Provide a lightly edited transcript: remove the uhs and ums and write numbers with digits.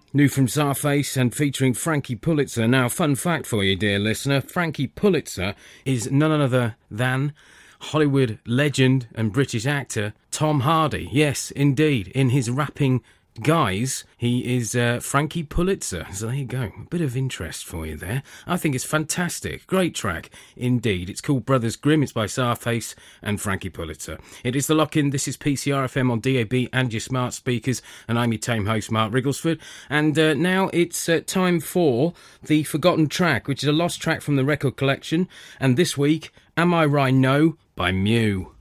New from Czarface and featuring Frankie Pulitzer. Now, fun fact for you, dear listener. Frankie Pulitzer is none other than Hollywood legend and British actor Tom Hardy. Yes, indeed. In his rapping guise, he is Frankie Pulitzer. So there you go. A bit of interest for you there. I think it's fantastic. Great track indeed. It's called Brothers Grimm. It's by Czarface and Frankie Pulitzer. It is The Lock-In. This is PCR FM on DAB and your smart speakers. And I'm your tame host, Mark Rigglesford. And now it's time for the Forgotten Track, which is a lost track from the record collection. And this week, Am I Right No by Mew.